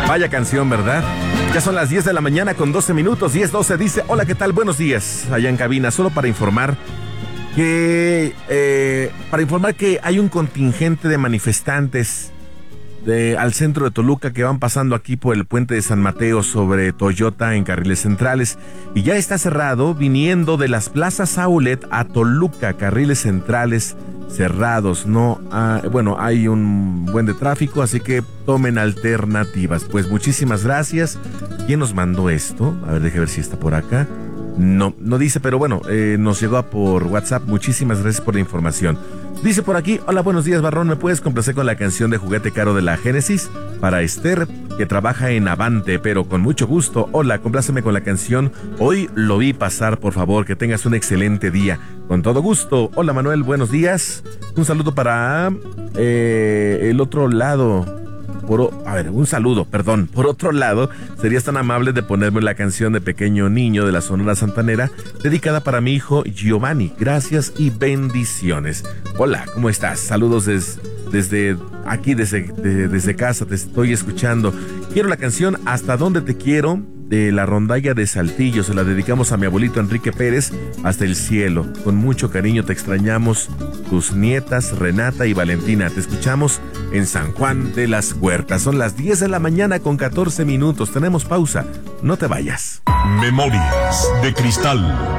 Vaya canción, ¿verdad? Ya son las 10 de la mañana con 12 minutos, 10:12, dice, hola, ¿qué tal? Buenos días, allá en cabina, solo para informar que hay un contingente de manifestantes al centro de Toluca que van pasando aquí por el puente de San Mateo sobre Toyota en carriles centrales y ya está cerrado viniendo de las plazas Outlet a Toluca, carriles centrales cerrados, hay un buen de tráfico, así que tomen alternativas. Pues muchísimas gracias. ¿Quién nos mandó esto? A ver, déjame ver si está por acá. No dice, pero bueno, nos llegó por WhatsApp. Muchísimas gracias por la información. Dice por aquí, hola, buenos días, Barrón, ¿me puedes complacer con la canción de Juguete Caro de la Génesis? Para Esther, que trabaja en Avante, pero con mucho gusto. Hola, compláceme con la canción Hoy lo vi pasar, por favor, que tengas un excelente día. Con todo gusto. Hola, Manuel, buenos días. Un saludo para el otro lado. Un saludo, perdón. Por otro lado, serías tan amable de ponerme la canción de Pequeño Niño de la Sonora Santanera, dedicada para mi hijo Giovanni. Gracias y bendiciones. Hola, ¿cómo estás? Saludos desde aquí, desde casa, te estoy escuchando. Quiero la canción Hasta Dónde Te Quiero, de la rondalla de Saltillo. Se la dedicamos a mi abuelito Enrique Pérez, hasta el cielo. Con mucho cariño te extrañamos, tus nietas Renata y Valentina. Te escuchamos en San Juan de las Huertas. Son las 10 de la mañana con 14 minutos. Tenemos pausa. No te vayas. Memorias de Cristal.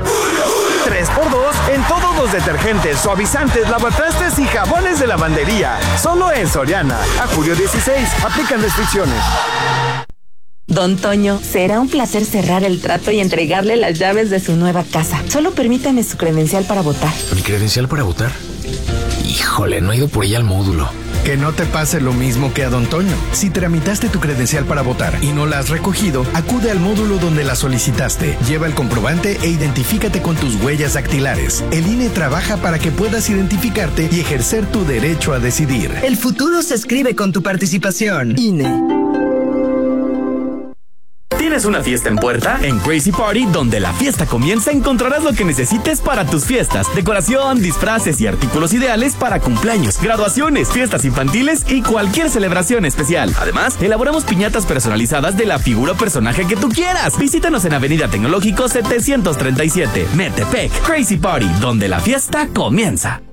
3x2 en todos los detergentes, suavizantes, lavatrastes y jabones de lavandería. Solo en Soriana. A julio 16. Aplican restricciones. Don Toño, será un placer cerrar el trato y entregarle las llaves de su nueva casa. Solo permítame su credencial para votar. ¿Mi credencial para votar? Híjole, no he ido por ella al módulo. Que no te pase lo mismo que a Don Toño. Si tramitaste tu credencial para votar y no la has recogido, acude al módulo donde la solicitaste. Lleva el comprobante e identifícate con tus huellas dactilares. El INE trabaja para que puedas identificarte y ejercer tu derecho a decidir. El futuro se escribe con tu participación. INE. ¿Tienes una fiesta en puerta? En Crazy Party, donde la fiesta comienza, encontrarás lo que necesites para tus fiestas. Decoración, disfraces y artículos ideales para cumpleaños, graduaciones, fiestas infantiles y cualquier celebración especial. Además, elaboramos piñatas personalizadas de la figura o personaje que tú quieras. Visítanos en Avenida Tecnológico 737, Metepec. Crazy Party, donde la fiesta comienza.